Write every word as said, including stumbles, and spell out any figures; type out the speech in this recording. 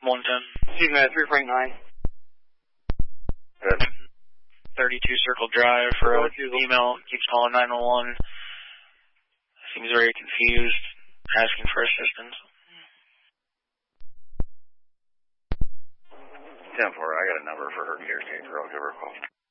one ten. Excuse me, three point nine. Good. thirty-two Circle Drive for a female, keeps calling nine one one. Seems very confused, asking for assistance. ten four, I got a number for her caretaker. I'll give her a call.